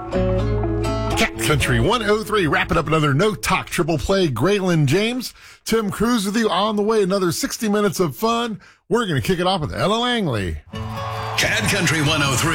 Cat Country 103, wrapping up another No Talk Triple Play. Graylin James, Tim Cruz with you on the way. Another 60 minutes of fun. We're going to kick it off with Ella Langley. Cat Country 103.